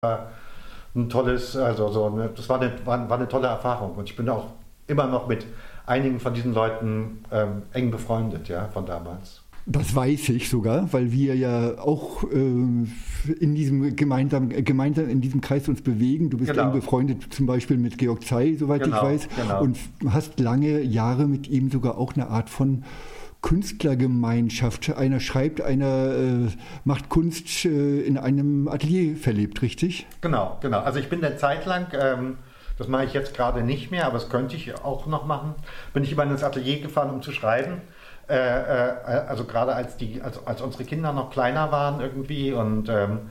ein tolles, das war eine tolle Erfahrung. Und ich bin auch immer noch mit einigen von diesen Leuten eng befreundet, ja, von damals. Das weiß ich sogar, weil wir ja auch in diesem gemeinsam in diesem Kreis uns bewegen. Du bist eng befreundet zum Beispiel mit Georg Zey, soweit ich weiß, und hast lange Jahre mit ihm sogar auch eine Art von Künstlergemeinschaft. Einer schreibt, einer macht Kunst in einem Atelier verlebt, richtig? Genau. Also ich bin eine Zeit lang, das mache ich jetzt gerade nicht mehr, aber das könnte ich auch noch machen, bin ich immer ins Atelier gefahren, um zu schreiben. Also gerade als unsere Kinder noch kleiner waren irgendwie und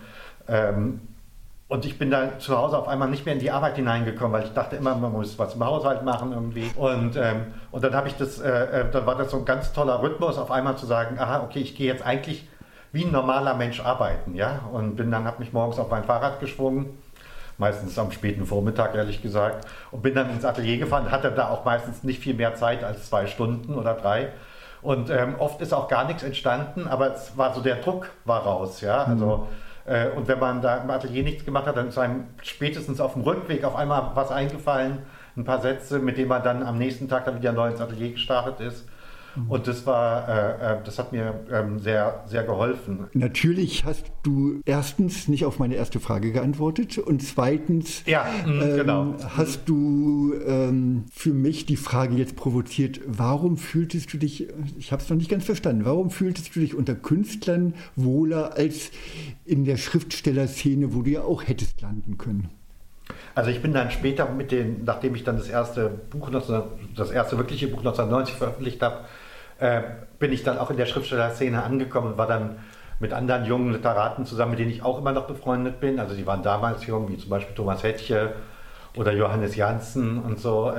ich bin da zu Hause auf einmal nicht mehr in die Arbeit hineingekommen, weil ich dachte immer, man muss was im Haushalt machen irgendwie. Und dann habe ich dann war das so ein ganz toller Rhythmus, auf einmal zu sagen, aha, okay, ich gehe jetzt eigentlich wie ein normaler Mensch arbeiten, ja. Und habe mich morgens auf mein Fahrrad geschwungen, meistens am späten Vormittag, ehrlich gesagt, und bin dann ins Atelier gefahren, hatte da auch meistens nicht viel mehr Zeit als 2 Stunden oder 3. Und oft ist auch gar nichts entstanden, aber es war so, der Druck war raus, ja. Also, und wenn man da im Atelier nichts gemacht hat, dann ist einem spätestens auf dem Rückweg auf einmal was eingefallen, ein paar Sätze, mit denen man dann am nächsten Tag dann wieder neu ins Atelier gestartet ist. Und das hat mir sehr, sehr geholfen. Natürlich hast du erstens nicht auf meine erste Frage geantwortet und zweitens hast du für mich die Frage jetzt provoziert, warum fühltest du dich, ich habe es noch nicht ganz verstanden, warum fühltest du dich unter Künstlern wohler als in der Schriftstellerszene, wo du ja auch hättest landen können? Also ich bin dann später nachdem ich dann das erste wirkliche Buch 1990 veröffentlicht habe, bin ich dann auch in der Schriftstellerszene angekommen und war dann mit anderen jungen Literaten zusammen, mit denen ich auch immer noch befreundet bin. Also die waren damals jung, wie zum Beispiel Thomas Hettche oder Johannes Janssen und so.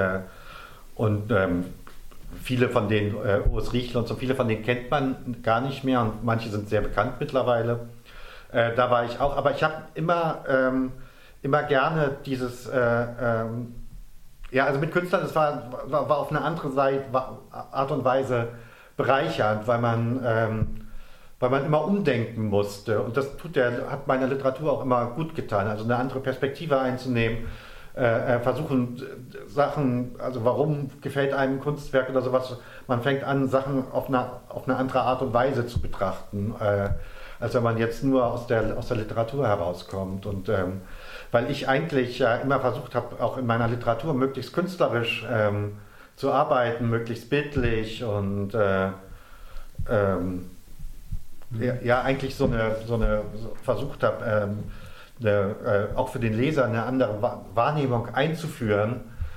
Viele von denen, Urs Riechel und so, viele von denen kennt man gar nicht mehr und manche sind sehr bekannt mittlerweile. Da war ich auch, aber ich habe immer gerne dieses, also mit Künstlern, das war auf eine andere Art und Weise bereichernd, weil man immer umdenken musste. Und das hat meiner Literatur auch immer gut getan, also eine andere Perspektive einzunehmen, versuchen Sachen, also warum gefällt einem Kunstwerk oder sowas, man fängt an, Sachen auf eine andere Art und Weise zu betrachten, als wenn man jetzt nur aus der Literatur herauskommt. Und weil ich eigentlich ja immer versucht habe, auch in meiner Literatur möglichst künstlerisch zu arbeiten, möglichst bildlich und eigentlich versucht habe, auch für den Leser eine andere Wahrnehmung einzuführen,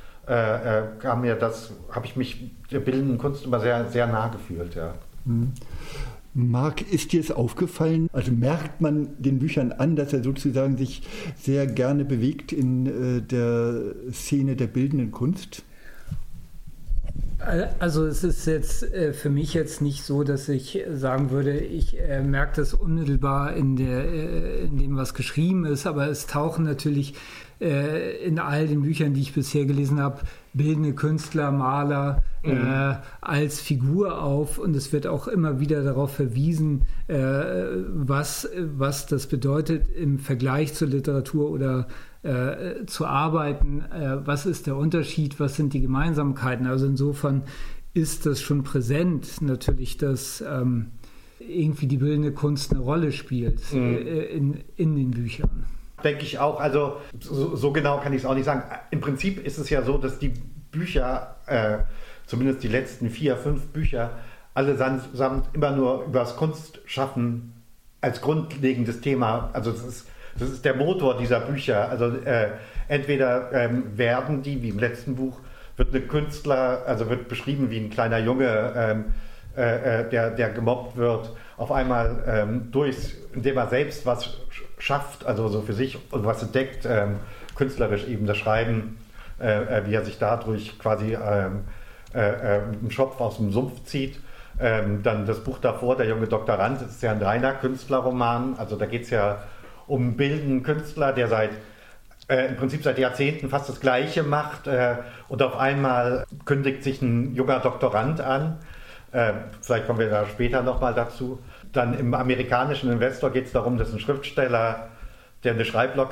habe ich mich der bildenden Kunst immer sehr, sehr nah gefühlt, ja. Marc, ist dir es aufgefallen, also merkt man den Büchern an, dass er sozusagen sich sehr gerne bewegt in der Szene der bildenden Kunst? Also es ist jetzt für mich jetzt nicht so, dass ich sagen würde, ich merke das unmittelbar in dem, was geschrieben ist, aber es tauchen natürlich in all den Büchern, die ich bisher gelesen habe, bildende Künstler, Maler als Figur auf, und es wird auch immer wieder darauf verwiesen, was das bedeutet im Vergleich zur Literatur oder zu arbeiten, was ist der Unterschied, was sind die Gemeinsamkeiten. Also insofern ist das schon präsent, natürlich, dass irgendwie die bildende Kunst eine Rolle spielt in den Büchern. Denke ich auch, also so genau kann ich es auch nicht sagen. Im Prinzip ist es ja so, dass die Bücher, zumindest die letzten 4, 5 Bücher, allesamt immer nur über das Kunstschaffen als grundlegendes Thema, also das ist der Motor dieser Bücher. Also entweder werden die, wie im letzten Buch, wird beschrieben wie ein kleiner Junge, der gemobbt wird, auf einmal indem er selbst was schafft, also so für sich und was entdeckt, künstlerisch eben das Schreiben, wie er sich dadurch quasi mit dem Schopf aus dem Sumpf zieht. Dann das Buch davor, Der junge Doktorand, das ist ja ein reiner Künstlerroman, also da geht es ja um einen bildenden Künstler, der im Prinzip seit Jahrzehnten fast das Gleiche macht, und auf einmal kündigt sich ein junger Doktorand an. Vielleicht kommen wir da später nochmal dazu. Dann im amerikanischen Investor geht es darum, dass ein Schriftsteller der eine Schreiblok